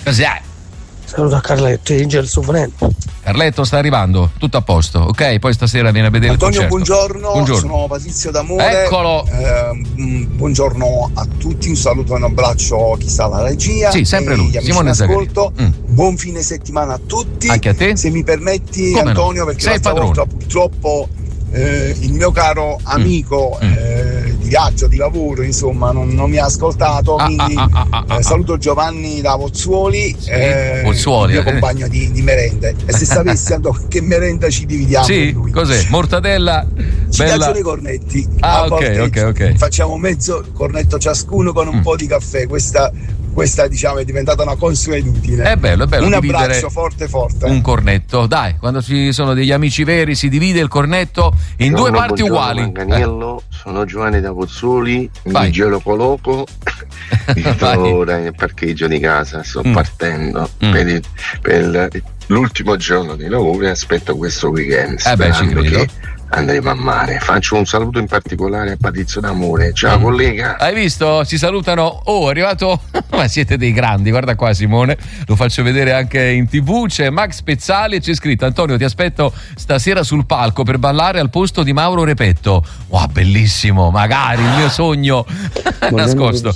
Cos'è? Saluto a Carletto, Angel Sovrento. Carletto sta arrivando, tutto a posto, ok? Poi stasera viene a vedere Antonio, il concerto. buongiorno, sono Patrizio D'Amore. Eccolo. Buongiorno a tutti, un saluto e un abbraccio a chi sta alla regia. Sì, sempre lui, Simone ascolto. Buon fine settimana a tutti. Anche a te. Se mi permetti, come Antonio, no? perché Sei l'altra padrone. volta purtroppo il mio caro amico di viaggio, di lavoro, insomma, non mi ha ascoltato, quindi saluto Giovanni da Pozzuoli, Pozzuoli, il mio compagno di merende. E se sapessi che merenda ci dividiamo con Sì, lui. cos'è? Mortadella Ci bella. piacciono i cornetti. Ah, A volte ok. facciamo mezzo cornetto ciascuno con un po' di caffè. Questa diciamo è diventata una consuetudine. È bello un dividere abbraccio forte. Un cornetto, dai, quando ci sono degli amici veri si divide il cornetto in due parti uguali. Manganiello, sono Giovanni da Pozzuoli, Vai. mi gelo coloco, mi trovo ora nel parcheggio di casa, sto partendo per l'ultimo giorno di lavoro e aspetto questo weekend, sperando che andremo a mare. Faccio un saluto in particolare a Patrizio D'Amore. Ciao collega. Hai visto? Si salutano. Oh, è arrivato. Ma siete dei grandi, guarda qua Simone. Lo faccio vedere anche in TV. C'è Max Pezzali e c'è scritto: Antonio, ti aspetto stasera sul palco per ballare al posto di Mauro Repetto. Wow, bellissimo, magari il mio sogno nascosto.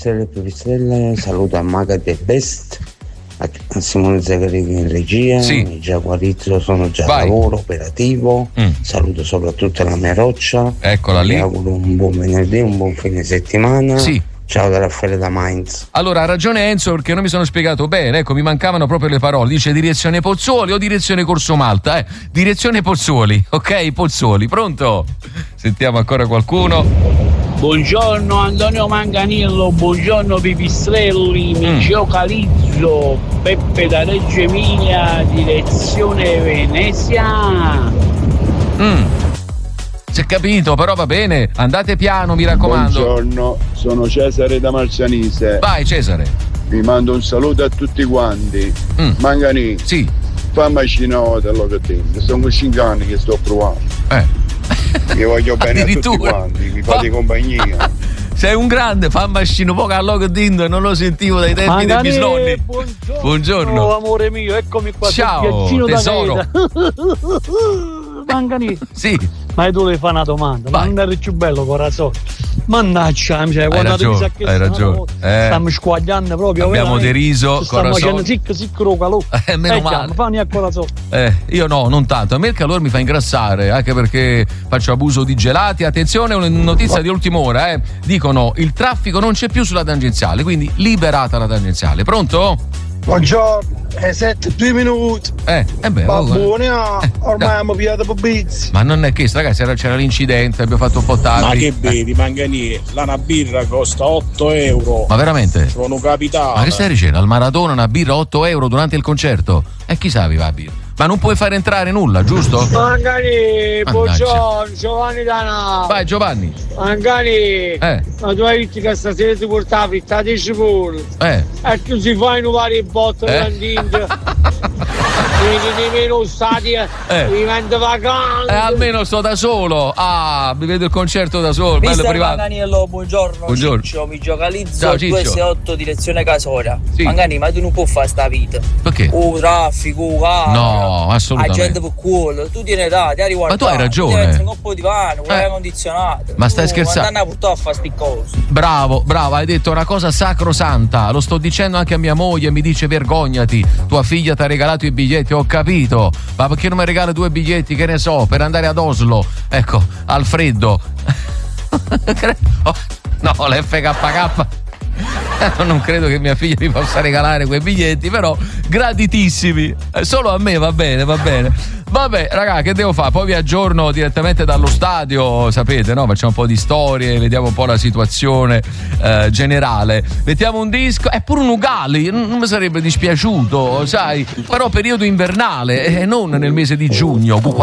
Saluto a Maga The Best, a Simone Zaccareghi in regia. Sì. Già guarito, sono già Vai. a lavoro operativo. Saluto soprattutto la mia roccia. Eccola lì. Vi auguro un buon venerdì, un buon fine settimana. Sì. Ciao da Raffaele da Mainz. Allora ha ragione Enzo, perché non mi sono spiegato bene, ecco, mi mancavano proprio le parole. Dice direzione Pozzuoli o direzione Corso Malta? Direzione Pozzuoli, ok? Pozzuoli, pronto? Sentiamo ancora qualcuno. Buongiorno Antonio Manganiello, buongiorno Pipistrelli, mi geocalizzo, Peppe da Reggio Emilia, direzione Venezia. Si è capito, però va bene, andate piano, mi raccomando. Buongiorno, sono Cesare da Marcianise. Vai Cesare. Vi mando un saluto a tutti quanti. Mangani. Sì. Fammi vicino dello che tengo. Sono 5 anni che sto provando. Io voglio bene a tutti quanti, mi fate compagnia. Sei un grande, fa un bacino poco allo che dindo e non lo sentivo dai tempi dei bisnonni. Buongiorno. Amore mio, eccomi qua. Ciao, tesoro. Mangani. Sì. Ma tu le fai una domanda, ma non eri più bello corazon? Mannaggia, cioè, hai ragione. Stiamo squagliando proprio. Abbiamo deriso stiamo facendo sicuro calore. Meno male. Fammi a corazon. Io no, non tanto. A me il calore mi fa ingrassare, anche perché faccio abuso di gelati. Attenzione, una notizia di ultima ora, Dicono il traffico non c'è più sulla tangenziale, quindi liberata la tangenziale. Pronto? Buongiorno, 2 minuti. Babbone, ormai abbiamo pigliato Pobizzi. Ma non è che, ragazzi, c'era l'incidente, abbiamo fatto un po' tardi. Ma che bevi, Mangani? Una birra costa 8 euro. Ma veramente? Sono capitale. Ma che stai dicendo? Al Maradona una birra 8 euro durante il concerto? E chi sa va a birra? Ma non puoi fare entrare nulla, giusto? Mangani, buongiorno, Giovanni Dana. Vai Giovanni. Mangani, ma tu hai visto che stasera si portava frittata di cipolle? E tu si fai innovare i botte grandinge. Nemmeno stati diventa vacanza. Almeno sto da solo. Mi vedo il concerto da solo. Bello privato. Manganiello, buongiorno. Ciccio, mi geocalizzo. Ciao, Ciccio. 268 direzione Casora. Sì. Mangani, ma tu non puoi fare sta vita. Perché? Traffico, no, assolutamente. La gente per culo, tu tieni età, ti arrivi. Ma tu hai ragione. Ti un po' di pane, aria condizionata. Ma stai scherzando? Ma purtroppo a fare sti cose. Bravo, hai detto una cosa sacrosanta. Lo sto dicendo anche a mia moglie, mi dice vergognati. Tua figlia ti ha regalato i biglietti, ho capito. Ma perché non mi regala 2 biglietti, che ne so, per andare ad Oslo? Ecco, al freddo. No, l'FKK. Non credo che mia figlia mi possa regalare quei biglietti, però graditissimi. Solo a me va bene. Vabbè, raga, che devo fare? Poi vi aggiorno direttamente dallo stadio, sapete, no? Facciamo un po' di storie, vediamo un po' la situazione generale. Mettiamo un disco, è pure un Ugali, non mi sarebbe dispiaciuto, sai? Però periodo invernale, non nel mese di giugno.